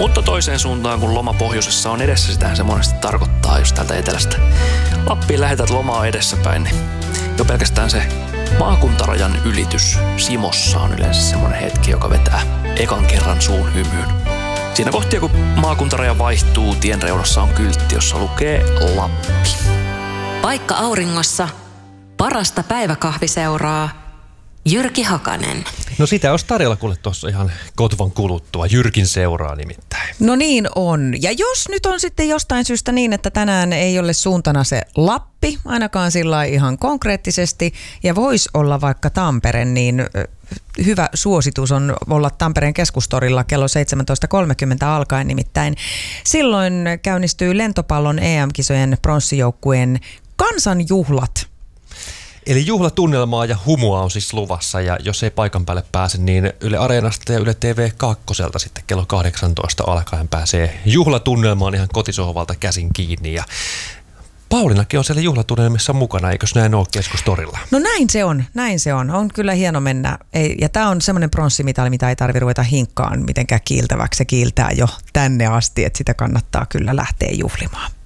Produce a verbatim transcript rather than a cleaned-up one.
Mutta toiseen suuntaan, kun loma pohjoisessa on edessä, sitähän se monesti tarkoittaa just täältä etelästä. Lappiin lähetät lomaa edessäpäin, niin jo pelkästään se maakuntarajan ylitys Simossa on yleensä semmoinen hetki, joka vetää ekan kerran suun hymyyn. Siinä kohtia, kun maakuntaraja vaihtuu, tien reunassa on kyltti, jossa lukee Lappi. Paikka auringossa, parasta päiväkahviseuraa, Jyrki Hakanen. No sitä olisi tarjolla kuule tuossa ihan kotvan kuluttua. Jyrkin seuraa nimittäin. No niin on. Ja jos nyt on sitten jostain syystä niin, että tänään ei ole suuntana se Lappi, ainakaan sillä ihan konkreettisesti, ja voisi olla vaikka Tampere, niin hyvä suositus on olla Tampereen keskustorilla kello seitsemäntoista kolmekymmentä alkaen nimittäin. Silloin käynnistyy lentopallon E M-kisojen pronssijoukkueen kansanjuhlat. Eli juhlatunnelmaa ja humua on siis luvassa, ja jos ei paikan päälle pääse, niin Yle Areenasta ja Yle T V kaksi sitten kello kahdeksantoista alkaen pääsee juhlatunnelmaan ihan kotisohvalta käsin kiinni. Ja Paulinakin on siellä juhlatunnelmissa mukana, eikös näin ole keskustorilla? No näin se on, näin se on. On kyllä hieno mennä. Ei, ja tämä on semmoinen pronssimitali, mitä ei tarvitse ruveta hinkkaan mitenkään kiiltäväksi. Se kiiltää jo tänne asti, että sitä kannattaa kyllä lähteä juhlimaan.